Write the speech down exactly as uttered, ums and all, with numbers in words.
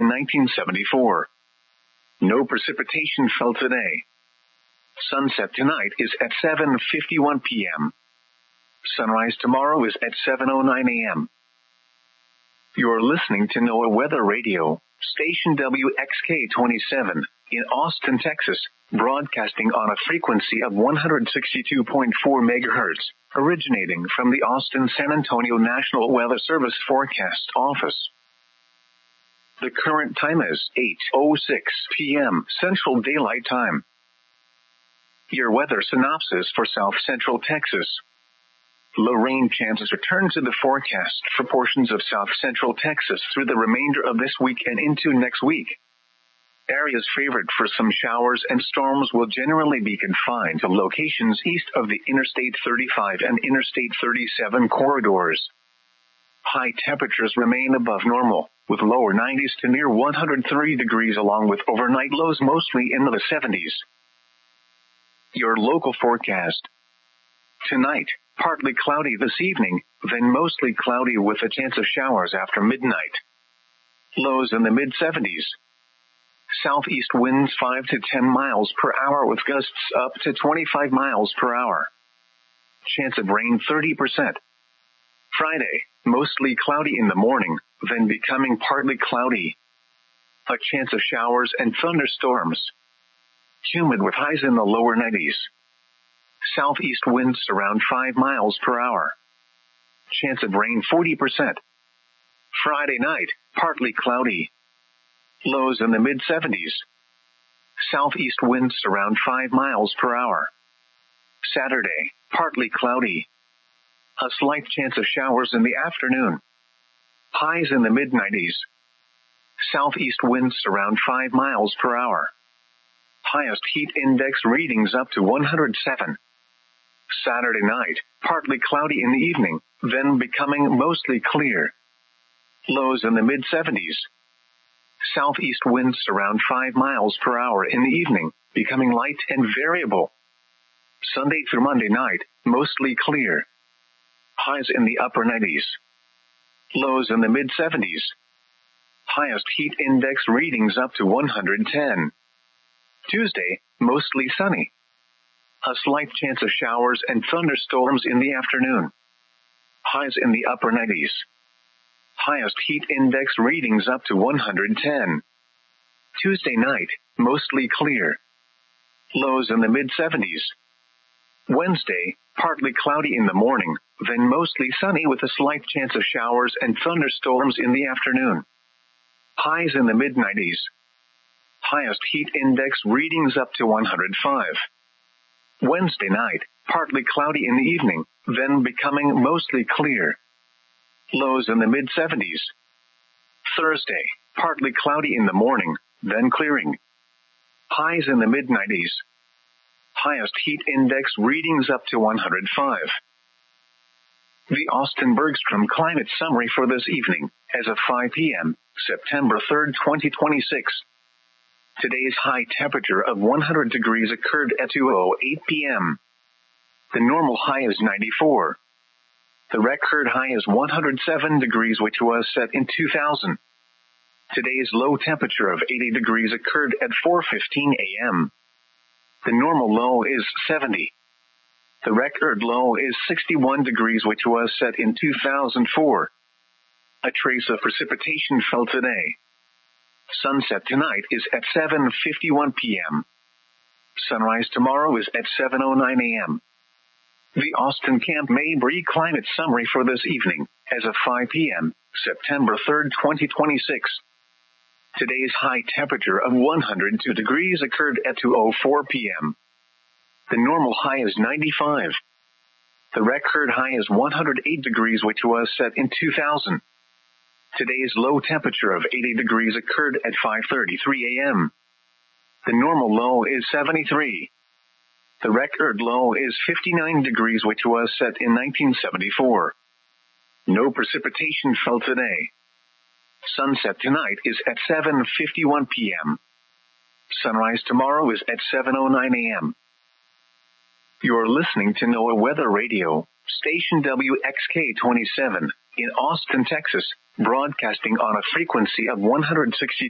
in nineteen seventy-four. No precipitation fell today. Sunset tonight is at seven fifty-one p.m. Sunrise tomorrow is at seven oh nine a.m. You're listening to NOAA Weather Radio, station W X K twenty-seven, in Austin, Texas, broadcasting on a frequency of one hundred sixty-two point four megahertz, originating from the Austin-San Antonio National Weather Service Forecast Office. The current time is eight oh six p.m. Central Daylight Time. Your weather synopsis for South Central Texas. Low rain chances return to the forecast for portions of South Central Texas through the remainder of this week and into next week. Areas favored for some showers and storms will generally be confined to locations east of the Interstate thirty-five and Interstate thirty-seven corridors. High temperatures remain above normal, with lower nineties to near one hundred three degrees along with overnight lows mostly in the seventies. Your local forecast. Tonight, partly cloudy this evening, then mostly cloudy with a chance of showers after midnight. Lows in the mid-seventies. Southeast winds five to ten miles per hour with gusts up to twenty-five miles per hour. Chance of rain thirty percent. Friday, mostly cloudy in the morning, then becoming partly cloudy. A chance of showers and thunderstorms. Humid with highs in the lower nineties. Southeast winds around five miles per hour. Chance of rain forty percent. Friday night, partly cloudy. Lows in the mid-seventies. Southeast winds around five miles per hour. Saturday, partly cloudy. A slight chance of showers in the afternoon. Highs in the mid-nineties. Southeast winds around five miles per hour. Highest heat index readings up to one hundred seven. Saturday night, partly cloudy in the evening, then becoming mostly clear. Lows in the mid-seventies. Southeast winds around five miles per hour in the evening, becoming light and variable. Sunday through Monday night, mostly clear. Highs in the upper nineties. Lows in the mid-seventies. Highest heat index readings up to one hundred ten. Tuesday, mostly sunny. A slight chance of showers and thunderstorms in the afternoon. Highs in the upper nineties. Highest heat index readings up to one hundred ten. Tuesday night, mostly clear. Lows in the mid-seventies. Wednesday, partly cloudy in the morning, then mostly sunny with a slight chance of showers and thunderstorms in the afternoon. Highs in the mid-nineties. Highest heat index readings up to one hundred five. Wednesday night, partly cloudy in the evening, then becoming mostly clear. Lows in the mid-seventies. Thursday, partly cloudy in the morning, then clearing. Highs in the mid-nineties. Highest heat index readings up to one hundred five. The Austin Bergstrom Climate Summary for this evening, as of five p.m., September third, twenty twenty-six. Today's high temperature of one hundred degrees occurred at two oh eight p.m. The normal high is ninety-four. The record high is one hundred seven degrees, which was set in two thousand. Today's low temperature of eighty degrees occurred at four fifteen a.m. The normal low is seventy. The record low is sixty-one degrees, which was set in two thousand four. A trace of precipitation fell today. Sunset tonight is at seven fifty-one p.m. Sunrise tomorrow is at seven oh nine a.m. The Austin Camp Mabry Climate Summary for this evening, as of five p.m., September third, twenty twenty-six. Today's high temperature of one hundred two degrees occurred at two oh four p.m. The normal high is ninety-five. The record high is one hundred eight degrees, which was set in two thousand. Today's low temperature of eighty degrees occurred at five thirty-three a.m. The normal low is seventy-three. The record low is fifty-nine degrees, which was set in nineteen seventy-four. No precipitation fell today. Sunset tonight is at seven fifty-one p.m. Sunrise tomorrow is at seven oh nine a.m. You're listening to NOAA Weather Radio, station W X K twenty-seven, in Austin, Texas, broadcasting on a frequency of one hundred sixty